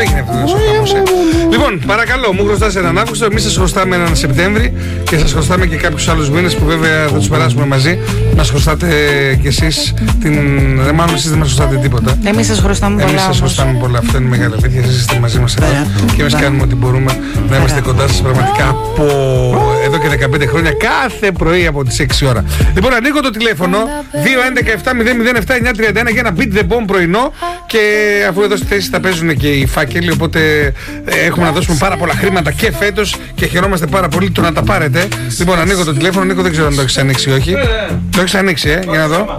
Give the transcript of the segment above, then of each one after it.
έγινε αυτό το χαμός. Λοιπόν, παρακαλώ, μου χρωστάς έναν Αύγουστο, εμείς σας χρωστάμε έναν Σεπτέμβρη και σας χρωστάμε και κάποιους άλλους μήνες που βέβαια θα τους περάσουμε μαζί. Μας χρωστάτε κι εσείς μάλλον εσείς δεν μας χρωστάτε τίποτα. Εμείς σας χρωστάμε πολλά. Εμείς σας χρωστάμε πολλά. Αυτό είναι μεγάλη αλήθεια. Εσείς είστε μαζί μας εδώ και εμείς κάνουμε ό,τι μπορούμε να είμαστε κοντά σας πραγματικά από εδώ και 15 χρόνια κάθε πρωί από τις 6 ώρα. Λοιπόν, ανοίγω το τηλέφωνο 2-11-7-007-931 για ένα beat the bomb πρωινό και αφού εδώ στη θέση θα παίζουν και οι φάκελοι, οπότε έχουμε να δώσουμε πάρα πολλά χρήματα και φέτος και χαιρόμαστε πάρα πολύ το να τα πάρετε. Λοιπόν, ανοίγω το τηλέφωνο. Νίκο, δεν ξέρω αν το έχεις ανοίξει ή όχι. Το έχεις ανοίξει, για να δω.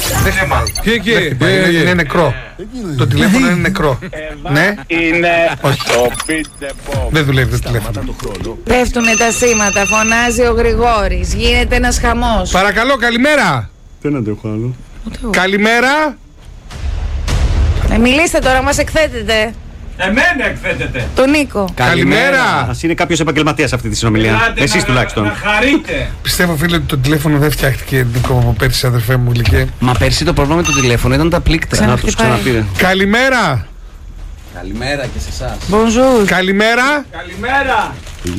Είναι νεκρό. Το τηλέφωνο είναι νεκρό. Ναι. Είναι το beat the bomb. Δεν δουλεύει το τηλέφωνο. Πέφτουνε τα σήματα, φωνάζει ο Γρηγόρης, γίνεται ένας χαμός. Παρακαλώ, καλημέρα. Δεν αντέχω άλλο. Καλημέρα. Μιλήστε τώρα, μας εκθέτετε. Εμένα εκθέτεται. Τον Νίκο. Καλημέρα. Ας είναι κάποιος επαγγελματίας αυτή τη συνομιλία. Εσείς τουλάχιστον. Να χαρείτε. Πιστεύω, φίλε, ότι το τηλέφωνο δεν φτιάχτηκε Νίκο από πέρσι, αδερφέ μου γλυκέ. Μα πέρσι το πρόβλημα με το τηλέφωνο ήταν τα πλήκτρα. Να τους ξαναπήρε. Καλημέρα. Καλημέρα και σε εσάς. Bonjour. Καλημέρα. Καλημέρα.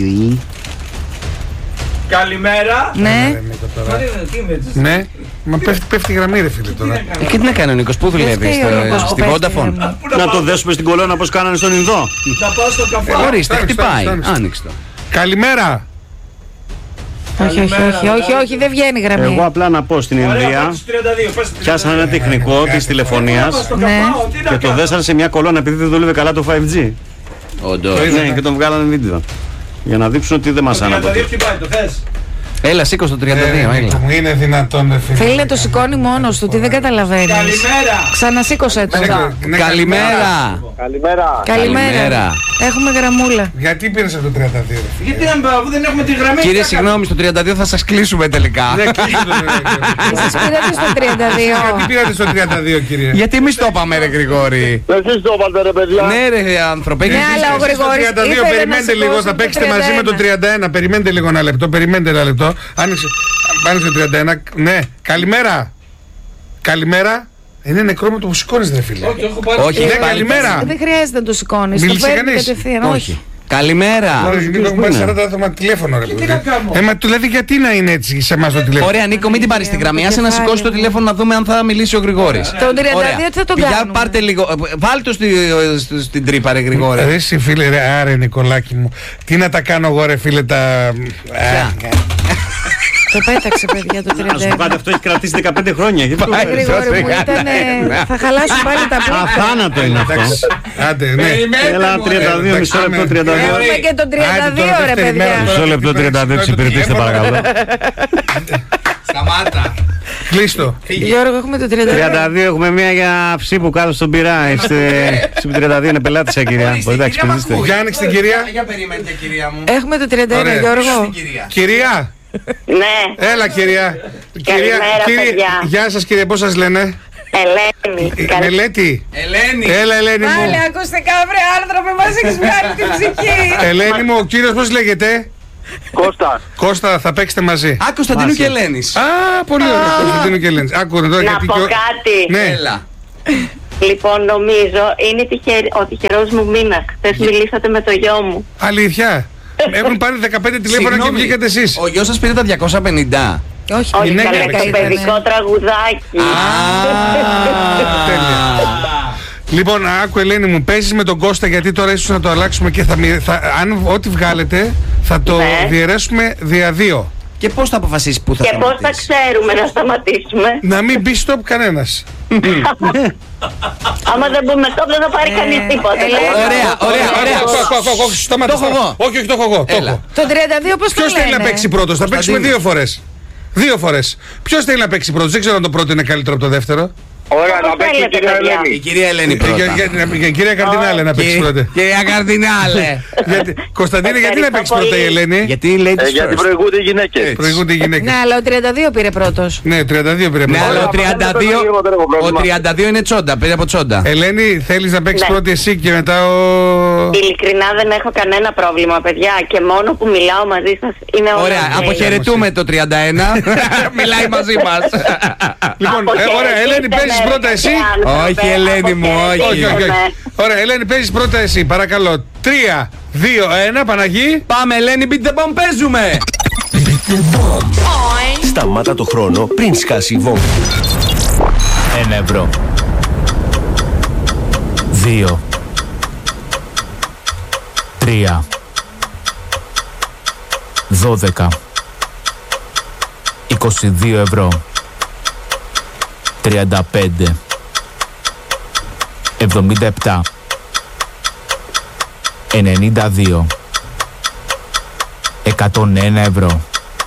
Καλημέρα. Ναι. Ναι. Μα πέφτει η γραμμή, ρε φίλε τώρα. Και τι να κάνει ο Νίκος, πού δουλεύει, στη Vodafone? Να το δέσουμε στην κολόνα όπως κάνανε στον Ινδό. Να πάω στο καφέ. Ορίστε, χτυπάει. Άνοιξε το. Καλημέρα. Όχι, δεν βγαίνει η γραμμή. Εγώ απλά να πω στην Ινδία, πιάσανε ένα τεχνικό της τηλεφωνίας Ναι. και το δέσανε σε μια κολόνα επειδή δεν δούλευε καλά το 5G. Όντως. Ναι, και τον βγάλανε βίντεο. Για να δείξουν ότι δεν μας άναβε. το θες. Έλα, σήκω στο 32, έλα. Μου είναι δυνατόν, ρε φίλε. Φίλε, το σηκώνει μόνος του, τι δεν καταλαβαίνεις. Καλημέρα. Ξανασήκωσε το. Ναι, Καλημέρα. Καλημέρα. Έχουμε γραμμούλα. Γιατί πήρες από το 32, ρε φίλε? Γιατί αφού δεν έχουμε τη γραμμή. Κύριε, συγγνώμη, στο 32 θα σας κλείσουμε τελικά. Ναι, κλείσω το 32. Εσείς πήρατε στο 32. Γιατί πήρατε στο 32, κύριε? Γιατί εμείς το είπαμε, ρε Γρηγόρη. Εσείς το είπατε, ρε παιδιά. Ναι, ρε άνθρωπε. Ναι, αλλά ο Γρηγόρης Στο 32 ήθελε να περιμένετε λίγο, σηκώσει θα το παίξετε μαζί με το 31. Περιμένετε λίγο ένα λεπτό, περιμένετε ένα λεπτό. Άνοιξε το 31. Ναι, καλημέρα. Καλημέρα. Είναι νεκρό με το που σηκώνεις, ρε φίλε. Όχι, έχω πάρει. Όχι, Ναι, πάλι- καλημέρα. Δεν χρειάζεται να το σηκώνεις. Το Μίλησε φέρνει κανείς? κατευθείαν. Όχι. Καλημέρα. Νίκο, έχουμε πάρει 40 άτομα τηλέφωνο, ρε φίλε. Μα δηλαδή γιατί να είναι έτσι σε εμάς το τηλέφωνο? Ωραία, Νίκο, μην την πάρεις στη γραμμή. Άσε να σηκώσει το τηλέφωνο να δούμε αν θα μιλήσει ο Γρηγόρης. Το 32 τι θα τον Για κάνουμε? πάρτε λίγο. Βάλ' το στην τρύπα, ρε Γρηγόρη. Ρε εσύ φίλε, ρε, άρε Νικολάκη μου. Τι να τα κάνω εγώ, ρε φίλε, τα... Το πέταξε, παιδιά, το Να σου πω 31. κάτι, αυτό έχει κρατήσει 15 χρόνια. Γιατί το Πάει. φέρεις? Γρηγόρη μου, θα χαλάσουν πάλι τα πλήκτρα. Αθάνατο είναι αυτό. Εντάξει, άντε, ναι. Έλα, 32, μισό λεπτό, 32. Έχουμε και τον 32, ρε παιδιά. Μισό λεπτό, 32, εξυπηρετήστε παρακαλώ. Σταμάτα. Κλείστο. Γιώργο, έχουμε το 32. 32 έχουμε μία για ψή που κάτω στον πειρά. Ψή που 32 είναι πελάτησα, κυρία. Μπορείτε να εξυπηρετήσετε. Για άνοιξε την κυρία. Για περιμένετε, κυρία μου. Έχουμε το 31, Ωραία. Γιώργο. Κυρία. Ναι, Έλα, κυρία. Καλημέρα, παιδιά. Γεια σας, κύριε, πώς σας λένε? Ελένη. Μελέτη. Ελένη. Έλα, Ελένη Πάλι μου. ακουστικά, βρε άνθρωπε, μας έχεις βγάλει την ψυχή. Ελένη μου, ο κύριος πώς λέγεται? Κώστα. Κώστα, θα παίξετε μαζί. Α, Κωνσταντίνου και Ελένης. Α, πολύ ωραία. Κωνσταντίνο και Ελένης. Άκου τώρα Να γιατί πω και ο- κάτι. Ναι. Έλα. Λοιπόν, νομίζω είναι ο τυχερός μου μήνας. Χθες μιλήσατε με το γιο μου. Αλήθεια. Έχουν πάρει 15 τηλέφωνα και Συγγνώμη, βγήκατε εσείς. Ο γιος σας πήρε τα 250. Όχι, Όχι, γυναίκα καλά, έπαιξε. το παιδικό τραγουδάκι. Τέλεια. Λοιπόν, άκου Ελένη μου, παίζεις με τον Κώστα γιατί τώρα ίσως να το αλλάξουμε και αν ό,τι βγάλετε θα το Ναι. διαιρέσουμε δια 2. Και πώς θα αποφασίσει που θα Και πώς θα σταματήσει? ξέρουμε να σταματήσουμε. Να μην πει stop κανένας. Άμα δεν πούμε stop δεν θα πάρει κανείς τίποτα. Ωραία. Όχι, σταμάτα. Το έχω εγώ. Όχι, το έχω εγώ. το Έλα. έχω. Το 32 πώς το Ποιος θέλει να λένε? παίξει πρώτος? Θα παίξουμε Κωνσταντίνος. 2 φορές. 2 φορές. Ποιος θέλει να παίξει πρώτος? Δεν ξέρω αν το πρώτο είναι καλύτερο από το δεύτερο. Ωραία, Πώς να παίξει η θέλετε, κυρία παιδιά. Ελένη. Η κυρία Ελένη πρώτα. Κυρία Καρδινάλε να παίξει πρώτα. Κυρία Καρδινάλε. Κωνσταντίνε, γιατί να παίξει πρώτα η Ελένη? Γιατί η ladies Γιατί first. προηγούνται οι γυναίκες. Προηγούνται οι Ναι, γυναίκες. αλλά ο 32 πήρε πρώτος. Ναι, 32 πρέπει Ναι, να αλλά είναι. ο 32, δεν έχω πρόβλημα. ο 32 είναι τσόντα, πήρε από τσόντα. Ελένη, θέλεις να παίξεις Ναι. πρώτη εσύ και μετά ο... Ειλικρινά δεν έχω κανένα πρόβλημα, παιδιά. Και μόνο που μιλάω μαζί σας είναι όλα. Ωραία, ok. αποχαιρετούμε το 31. Μιλάει μαζί μας. Λοιπόν, ωραία, Ελένη, παίζεις πρώτα εσύ. Όχι, Ελένη μου, όχι. Όχι. Ωραία, Ελένη, παίζεις πρώτα εσύ, παρακαλώ. 3, 2, 1, Παναγί. Πάμε, Ελένη, beat the bomb, παίζουμε! Σταμάτα το χρόνο πριν σκάσει η βόμβα. 1 ευρώ. 2. 3. 12. 22 ευρώ. 35. 77. 92. 101 ευρώ.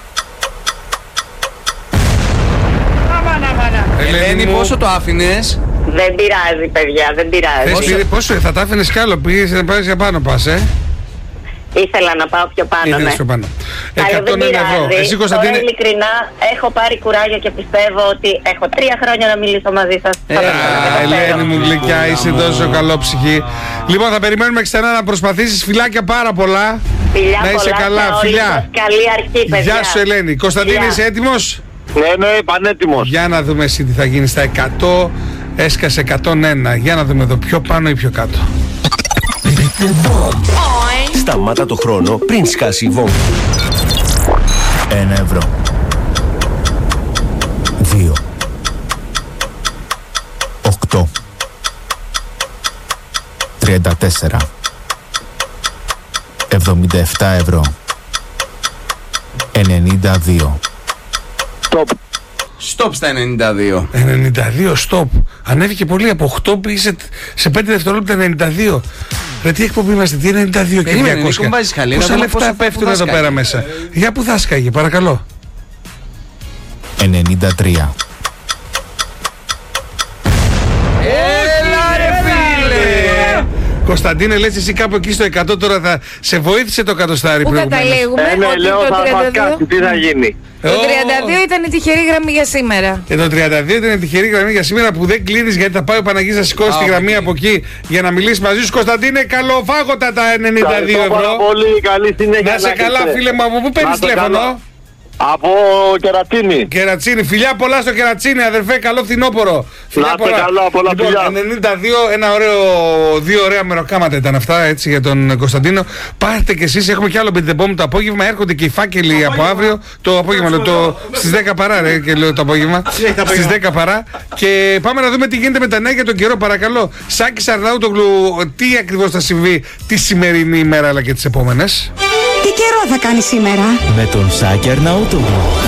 Ελένη, πόσο το άφηνες? Δεν πειράζει, παιδιά, δεν πειράζει. Πόσο θα τα άφηνες κι άλλο, πήγες να πάρεις για πάνω πας, Ήθελα να πάω πιο πάνω, Ήθελες ναι. πιο πάνω. Αλλά 101 δεν ευρώ. πειράζει. Εσύ, Κωνσταντίνε. Τώρα, ειλικρινά, έχω πάρει κουράγιο και πιστεύω ότι έχω 3 χρόνια να μιλήσω μαζί σας. Ελένη μου γλυκιά, είσαι τόσο καλόψυχη. Λοιπόν, θα περιμένουμε ξανά να προσπαθήσεις. Φιλάκια πάρα πολλά. Φιλιά Να είσαι πολλά καλά, σε όλους φιλιά. σας. Καλή αρχή, παιδιά. Γεια σου, Ελένη. Κωνσταντίνε, Φιλιά. είσαι έτοιμος? Ναι, πανέτοιμος. Για να δούμε εσύ τι θα γίνει στα 100. Έσκασε 101. Για να δούμε εδώ, πιο πάνω ή πιο κάτω. Σταμάτα το χρόνο πριν σκάσει η βόμβα. 1 ευρώ. 2. 8. 34. 77 ευρώ. 92. Stop στα 92. 92, stop. Ανέβηκε πολύ από 8 πήγε σε 5 δευτερόλεπτα 92. Ρε τι εκπομπή είμαστε, τι 92 και 200. Νίκο, βάζεις χαλή, Πόσα να δούμε λεφτά πόσο πέφτουν θα εδώ σκάγει. πέρα μέσα. Για που θα σκάγει, παρακαλώ. 93. Έλα ρε φίλε! Κωνσταντίνε, λες εσύ κάπου εκεί στο 100 τώρα θα σε βοήθησε το κατοστάρι Πού προηγουμένως. καταλήγουμε, Ναι, ότι λέω το θα μας 32... κάτσει, τι θα γίνει. Το 32 ήταν η τυχερή γραμμή για σήμερα. Και το 32 ήταν η τυχερή γραμμή για σήμερα που δεν κλείνεις γιατί θα πάει ο Παναγής να σηκώσει τη γραμμή από εκεί για να μιλήσει μαζί σου. Κωνσταντίνε, καλοφάγωτα τα 92 Ευχαριστώ πάρα ευρώ. πολύ, καλή συνέχεια. Να σε καλά, έχετε. φίλε μου, από πού παίρνεις Να είστε τηλέφωνο? καλά. Από Κερατσίνη. Κερατσίνη, φιλιά πολλά στο Κερατσίνη, αδερφέ, καλό φθινόπωρο. Να είστε καλά, πολλά φιλιά. 92, δύο ωραία μεροκάματα ήταν αυτά, έτσι, για τον Κωνσταντίνο. Πάρτε κι εσείς, έχουμε κι άλλο Beat the Bomb το απόγευμα, έρχονται και οι φάκελοι από αύριο. Το απόγευμα, λέω, στις 10 παρά, ρε, και λέω το απόγευμα. Στις 10 παρά. Και πάμε να δούμε τι γίνεται με τα νέα για τον καιρό, παρακαλώ. Σάκης Αρναούτογλου, τι ακριβώς θα συμβεί τη σημερινή ημέρα αλλά και τις επόμενες? Τι καιρό θα κάνει σήμερα? Με τον Σάκη Αρναούτογλου.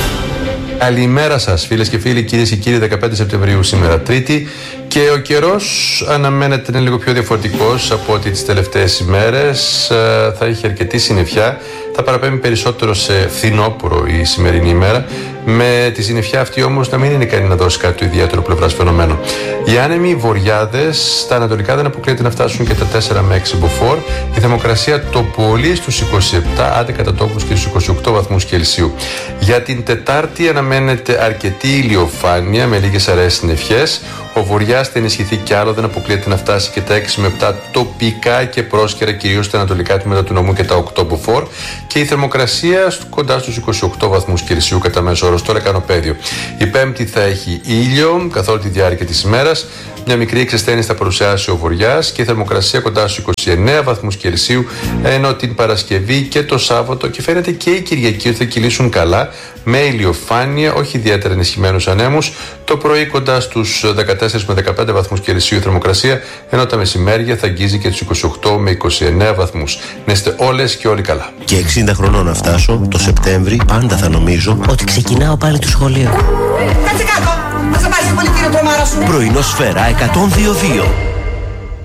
Καλημέρα σας φίλες και φίλοι, κυρίες και κύριοι. 15 Σεπτεμβρίου σήμερα Τρίτη και ο καιρός αναμένεται να είναι λίγο πιο διαφορετικός από ό,τι τις τελευταίες ημέρες. Θα έχει αρκετή συννεφιά, θα παραπέμπει περισσότερο σε φθινόπωρο η σημερινή ημέρα, με τη συννεφιά αυτή όμως να μην είναι ικανή να δώσει κάτι το ιδιαίτερο πλευράς φαινομένο. Οι άνεμοι βοριάδες στα ανατολικά δεν αποκλείεται να φτάσουν και τα 4 με 6 μποφόρ. Η θερμοκρασία το πολύ στους 27, άντε κατά τόπους και στους 28 βαθμούς Κελσίου. Για την Τετάρτη αναμένεται αρκετή ηλιοφάνεια με λίγες αραιές συννεφιές. Ο βοριάς θα ενισχυθεί κι άλλο, δεν αποκλείεται να φτάσει και τα 6 με 7 τοπικά και πρόσκαιρα, κυρίως στα ανατολικά τμήματα του νομού και τα 8 μποφόρ. Και η θερμοκρασία κοντά στους 28 βαθμούς Κελσίου κατά μέσο όρο στο λεκανοπέδιο. Η Πέμπτη θα έχει ήλιο καθ' όλη τη διάρκεια της ημέρας. Μια μικρή εξασθένηση θα παρουσιάσει ο βοριάς και η θερμοκρασία κοντά στους 29 βαθμούς Κελσίου, ενώ την Παρασκευή και το Σάββατο και φαίνεται και η Κυριακή ότι θα κυλήσουν καλά με ηλιοφάνεια, όχι ιδιαίτερα ενισχυμένους ανέμους. Το πρωί κοντά στους 14 με 15 βαθμούς Κελσίου η θερμοκρασία, ενώ τα μεσημέρια θα αγγίζει και τους 28 με 29 βαθμούς. Να είστε όλες και όλοι καλά. Και 60 χρονών να φτάσω, το Σεπτέμβρη πάντα θα νομίζω ότι ξεκινάω πάλι το σχολείο. Κάτσε κάτω! Θα σε πάει στο πολιτήριο τρομάρα σου! Πρωινό Σφαίρα 102.2.